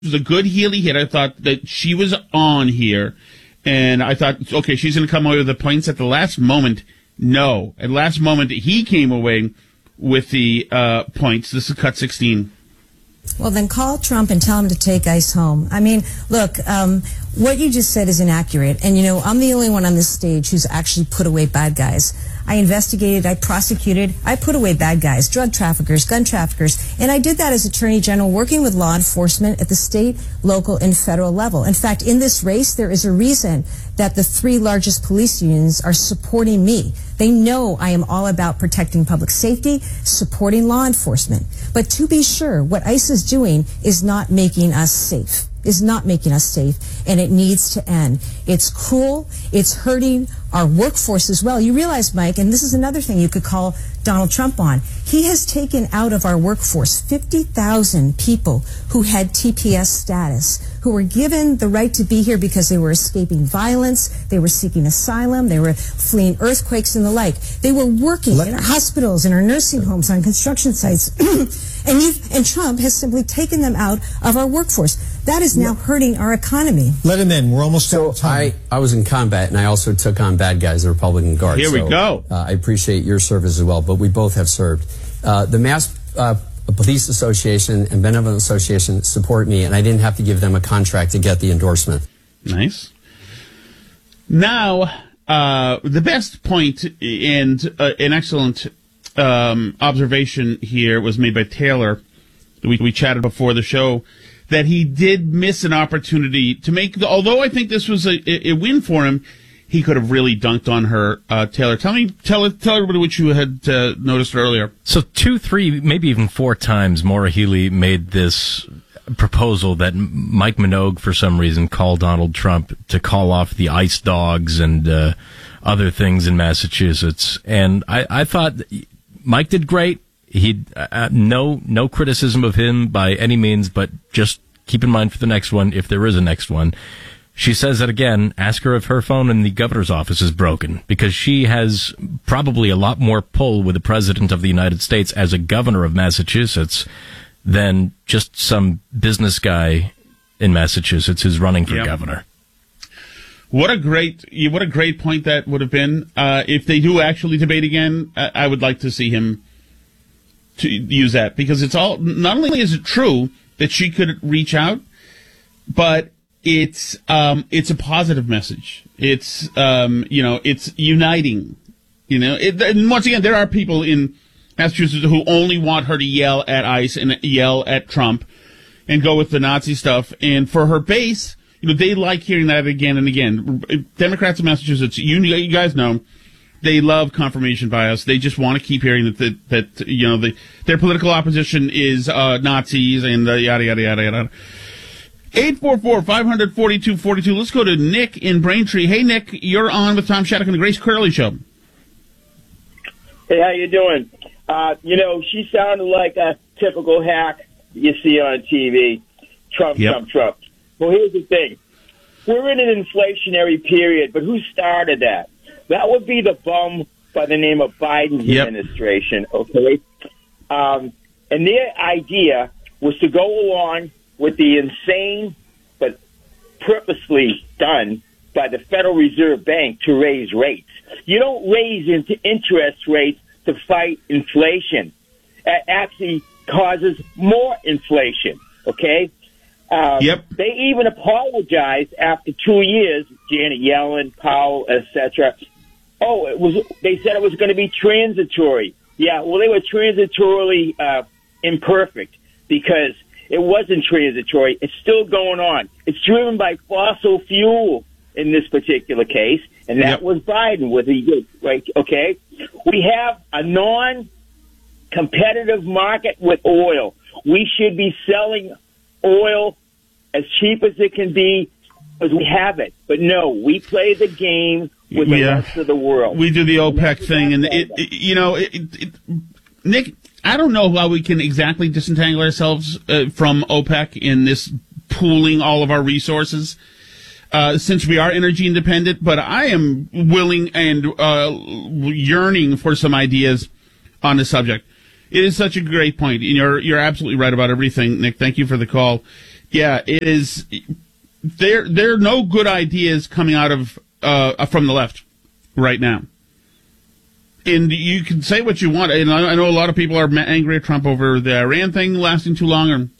was a good Healy hit. I thought that she was on here, and I thought, okay, she's going to come away with the points at the last moment. No. At the last moment, he came away with the points. This is cut 16. Well, then call Trump and tell him to take ICE home. I mean, look, what you just said is inaccurate. And, I'm the only one on this stage who's actually put away bad guys. I investigated, I prosecuted, I put away bad guys, drug traffickers, gun traffickers, and I did that as Attorney General working with law enforcement at the state, local, and federal level. In fact, in this race, there is a reason that the 3 largest police unions are supporting me. They know I am all about protecting public safety, supporting law enforcement. But to be sure, what ICE is doing is not making us safe. And it needs to end. It's cruel. It's hurting our workforce as well. You realize, Mike, and this is another thing you could call Donald Trump on. He has taken out of our workforce 50,000 people who had TPS status, who were given the right to be here because they were escaping violence, they were seeking asylum, they were fleeing earthquakes and the like. They were working in our hospitals, in our nursing homes, on construction sites. And Trump has simply taken them out of our workforce. That is now hurting our economy. Let him in. We're almost out of time. I was in combat, and I also took on bad guys, the Republican Guard. Here we go. I appreciate your service as well, but we both have served. The Mass Police Association and Benevolent Association support me, and I didn't have to give them a contract to get the endorsement. Nice. Now, the best point and an excellent observation here was made by Taylor. We chatted before the show that he did miss an opportunity to make, although I think this was a win for him, he could have really dunked on her. Taylor, tell everybody what you had noticed earlier. So 2, 3, maybe even 4 times Maura Healey made this proposal that Mike Minogue, for some reason, called Donald Trump to call off the ICE dogs and other things in Massachusetts. And I thought Mike did great. He no criticism of him by any means, but just keep in mind for the next one, if there is a next one. She says that again, ask her if her phone in the governor's office is broken, because she has probably a lot more pull with the president of the United States as a governor of Massachusetts than just some business guy in Massachusetts who's running for governor. What a great point that would have been. If they do actually debate again, I would like to see him to use that, because it's all, not only is it true that she could reach out, but it's a positive message. It's it's uniting. And once again, there are people in Massachusetts who only want her to yell at ICE and yell at Trump and go with the Nazi stuff. And for her base, they like hearing that again and again. Democrats in Massachusetts, you guys know, they love confirmation bias. They just want to keep hearing that their political opposition is Nazis and yada yada yada yada. 844-500-4242. Let's go to Nick in Braintree. Hey, Nick, you're on with Tom Shattuck and the Grace Curley Show. Hey, how you doing? She sounded like a typical hack you see on TV. Trump. Well, here's the thing. We're in an inflationary period, but who started that? That would be the bum by the name of Biden's administration, okay? And their idea was to go along with the insane but purposely done by the Federal Reserve Bank to raise rates. You don't raise interest rates to fight inflation. It actually causes more inflation, okay? They even apologized after 2 years, Janet Yellen, Powell, etc. They said it was going to be transitory. Yeah, well, they were transitorily imperfect, because it wasn't transitory. It's still going on. It's driven by fossil fuel in this particular case, and that was Biden with the right. Okay, we have a non-competitive market with oil. We should be selling oil as cheap as it can be, because we have it. But no, we play the game with the rest of the world. We do the OPEC thing, and Nick, I don't know how we can exactly disentangle ourselves from OPEC in this pooling all of our resources, since we are energy independent, but I am willing and yearning for some ideas on the subject. It is such a great point, and you're absolutely right about everything, Nick. Thank you for the call. Yeah, it is. There are no good ideas coming out of from the left right now. And you can say what you want. And I know a lot of people are angry at Trump over the Iran thing lasting too long.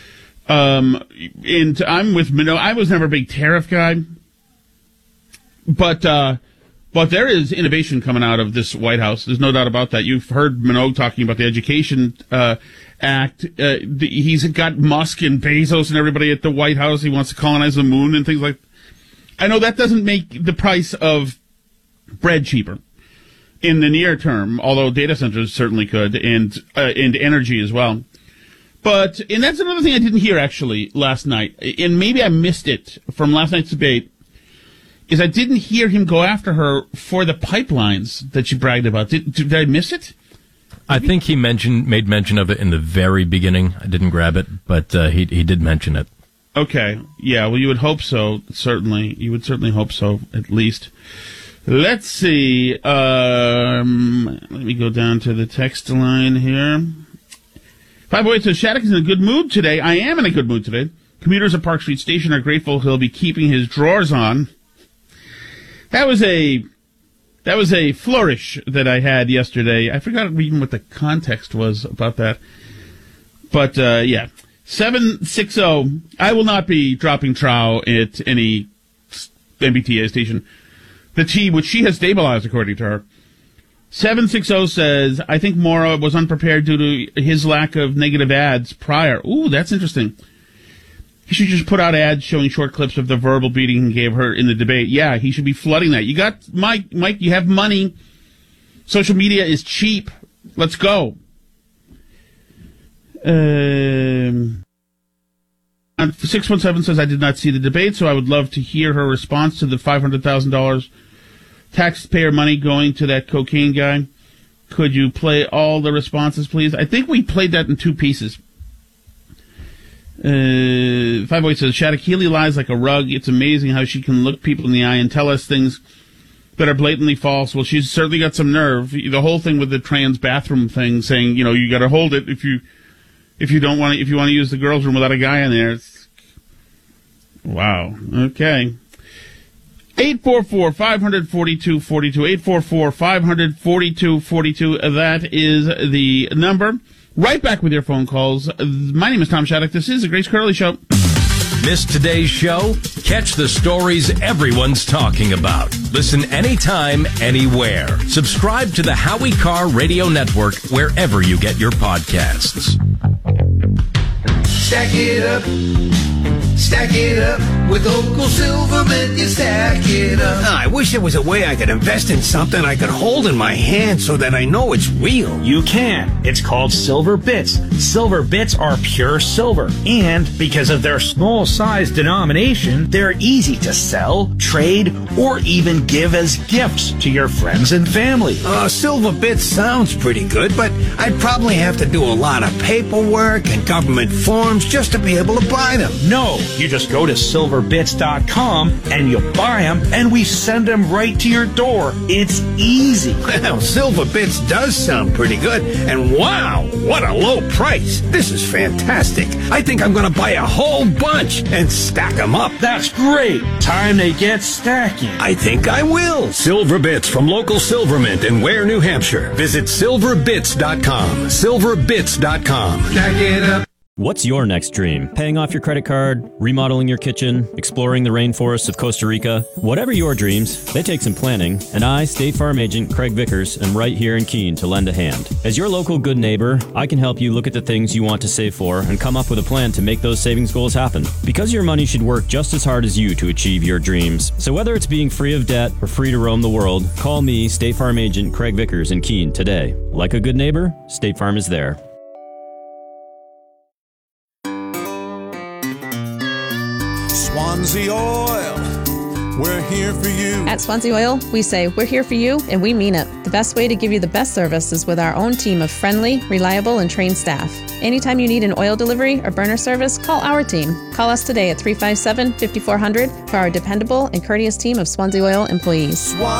And I'm with Minogue. I was never a big tariff guy. But there is innovation coming out of this White House. There's no doubt about that. You've heard Minogue talking about the Education Act. He's got Musk and Bezos and everybody at the White House. He wants to colonize the moon and things like that. I know that doesn't make the price of bread cheaper in the near term, although data centers certainly could, and energy as well. And that's another thing I didn't hear actually last night, and maybe I missed it from last night's debate, is I didn't hear him go after her for the pipelines that she bragged about. Did I miss it? I think he made mention of it in the very beginning. I didn't grab it, but he did mention it. Okay. Yeah, well, you would hope so, certainly. You would certainly hope so, at least. Let's see. Let me go down to the text line here. 508 says, Shattuck is in a good mood today. I am in a good mood today. Commuters at Park Street Station are grateful he'll be keeping his drawers on. That was a flourish that I had yesterday. I forgot even what the context was about that. But, yeah. 760, I will not be dropping trow at any MBTA station. The T, which she has stabilized, according to her. 760 says, I think Maura was unprepared due to his lack of negative ads prior. Ooh, that's interesting. He should just put out ads showing short clips of the verbal beating he gave her in the debate. Yeah, he should be flooding that. You got, Mike, you have money. Social media is cheap. Let's go. 617 says, I did not see the debate, so I would love to hear her response to the $500,000 taxpayer money going to that cocaine guy. Could you play all the responses, please? I think we played that in two pieces. 508 says, Shattuck Healy lies like a rug. It's amazing how she can look people in the eye and tell us things that are blatantly false. Well, she's certainly got some nerve. The whole thing with the trans bathroom thing, saying, you got to hold it if you want to use the girls' room without a guy in there. Wow. Okay. 844-542-42. 844-542-42. That is the number. Right back with your phone calls. My name is Tom Shattuck. This is the Grace Curley Show. Miss today's show? Catch the stories everyone's talking about. Listen anytime, anywhere. Subscribe to the Howie Carr Radio Network wherever you get your podcasts. Stack it up. Stack it up. With Uncle Silverman, you stack it up. I wish there was a way I could invest in something I could hold in my hand so that I know it's real. You can. It's called Silver Bits. Silver Bits are pure silver. And because of their small size denomination, they're easy to sell, trade, or even give as gifts to your friends and family. Silver Bits sounds pretty good, but I'd probably have to do a lot of paperwork and government forms just to be able to buy them. No, you just go to silverbits.com and you buy them and we send them right to your door. It's easy. Well, Silver Bits does sound pretty good. And wow, what a low price. This is fantastic. I think I'm going to buy a whole bunch and stack them up. That's great. Time they get stacking. I think I will. Silver Bits from local Silvermint in Ware, New Hampshire. Visit silverbits.com. Silverbits.com. Stack it up. What's your next dream? Paying off your credit card, remodeling your kitchen, exploring the rainforests of Costa Rica? Whatever your dreams, they take some planning, and I, State Farm Agent Craig Vickers, am right here in Keene to lend a hand. As your local good neighbor, I can help you look at the things you want to save for and come up with a plan to make those savings goals happen. Because your money should work just as hard as you to achieve your dreams. So whether it's being free of debt or free to roam the world, call me, State Farm Agent Craig Vickers in Keene today. Like a good neighbor, State Farm is there. Swansea Oil, we're here for you. At Swansea Oil, we say we're here for you, and we mean it. The best way to give you the best service is with our own team of friendly, reliable, and trained staff. Anytime you need an oil delivery or burner service, call our team. Call us today at 357-5400 for our dependable and courteous team of Swansea Oil employees.